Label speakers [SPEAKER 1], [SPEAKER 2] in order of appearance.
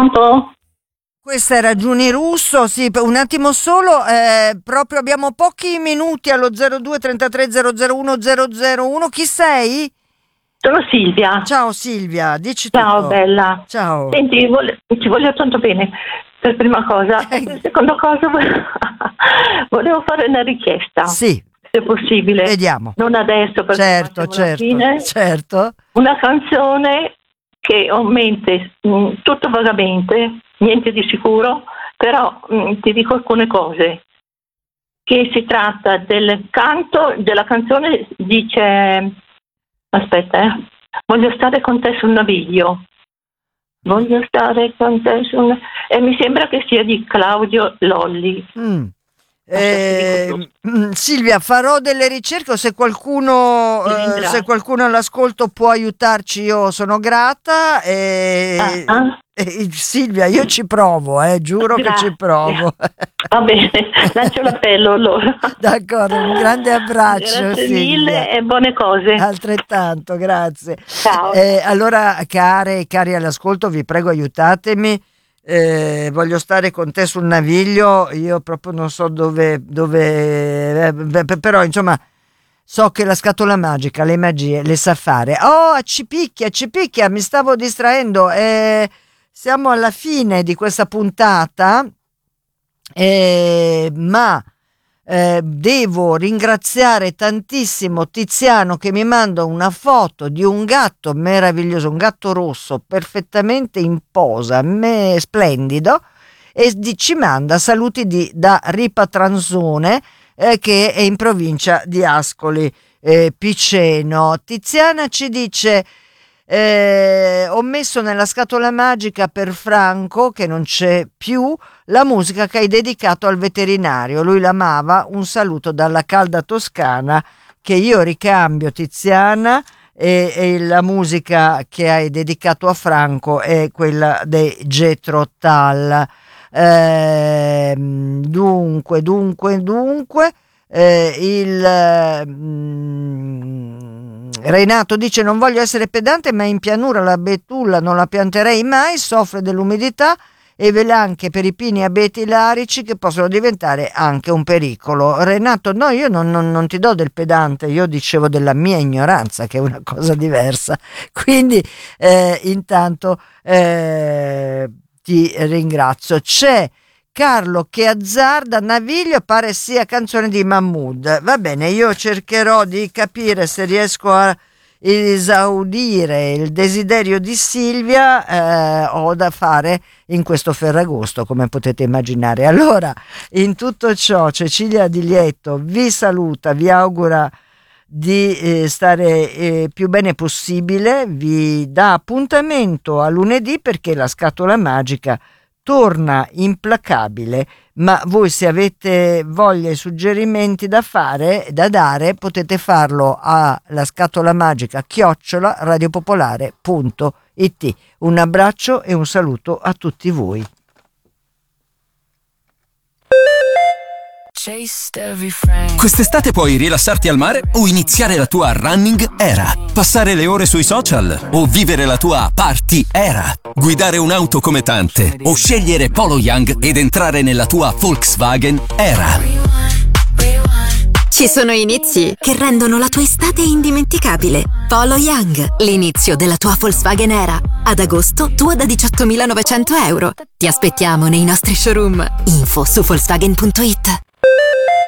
[SPEAKER 1] Pronto?
[SPEAKER 2] Questa era Giuni Russo, sì, un attimo solo, proprio abbiamo pochi minuti allo 02 33 001 001. Chi sei?
[SPEAKER 1] Sono Silvia.
[SPEAKER 2] Ciao Silvia, dici
[SPEAKER 1] Ciao
[SPEAKER 2] tutto.
[SPEAKER 1] bella.
[SPEAKER 2] Ciao.
[SPEAKER 1] Senti, ci voglio tanto bene, per prima cosa. Per seconda cosa volevo fare una richiesta.
[SPEAKER 2] Sì.
[SPEAKER 1] Se possibile.
[SPEAKER 2] Vediamo.
[SPEAKER 1] Non adesso, perché
[SPEAKER 2] certo,
[SPEAKER 1] fine.
[SPEAKER 2] Certo.
[SPEAKER 1] Una canzone che ho in mente tutto vagamente, niente di sicuro, però ti dico alcune cose. Che si tratta del canto, della canzone dice... Aspetta, voglio stare con te sul naviglio. Voglio stare con te sul... E mi sembra che sia di Claudio Lolli.
[SPEAKER 2] Silvia, farò delle ricerche o se qualcuno all'ascolto può aiutarci, io sono grata. Silvia, io ci provo, giuro. Grazie. Che ci provo.
[SPEAKER 1] Va bene, lancio l'appello allora.
[SPEAKER 2] D'accordo, un grande abbraccio.
[SPEAKER 1] Grazie
[SPEAKER 2] Silvia.
[SPEAKER 1] Mille e buone cose.
[SPEAKER 2] Altrettanto, grazie.
[SPEAKER 1] Ciao.
[SPEAKER 2] Allora, cari all'ascolto, vi prego aiutatemi. Voglio stare con te sul naviglio, io proprio non so dove però insomma so che la scatola magica, le magie le sa fare. Ci picchia, mi stavo distraendo, siamo alla fine di questa puntata, ma devo ringraziare tantissimo Tiziano che mi manda una foto di un gatto meraviglioso, un gatto rosso perfettamente in posa, splendido, e ci manda saluti da Ripa Transone, che è in provincia di Ascoli Piceno. Tiziana ci dice: ho messo nella scatola magica per Franco, che non c'è più, la musica che hai dedicato al veterinario, lui l'amava, un saluto dalla calda Toscana, che io ricambio Tiziana, e la musica che hai dedicato a Franco è quella dei Jethro Tull. Dunque Renato dice: non voglio essere pedante, ma in pianura la betulla non la pianterei mai, soffre dell'umidità e ve l'ha anche per i pini abeti larici che possono diventare anche un pericolo. Renato, no, io non ti do del pedante, io dicevo della mia ignoranza, che è una cosa diversa. Quindi intanto ti ringrazio. C'è Carlo che azzarda Naviglio, pare sia canzone di Mahmood. Va bene, io cercherò di capire se riesco a esaudire il desiderio di Silvia. Ho da fare in questo Ferragosto, come potete immaginare. Allora, in tutto ciò, Cecilia Di Lieto vi saluta, vi augura di stare più bene possibile, vi dà appuntamento a lunedì, perché la scatola magica torna implacabile, ma voi, se avete voglia e suggerimenti da dare, potete farlo alla scatola magica @radiopopolare.it. Un abbraccio e un saluto a tutti voi.
[SPEAKER 3] Quest'estate puoi rilassarti al mare o iniziare la tua running era, passare le ore sui social o vivere la tua party era, guidare un'auto come tante o scegliere Polo Young ed entrare nella tua Volkswagen era.
[SPEAKER 4] Ci sono inizi che rendono la tua estate indimenticabile. Polo Young, l'inizio della tua Volkswagen era. Ad agosto tua da 18.900 euro. Ti aspettiamo nei nostri showroom. Info su Volkswagen.it.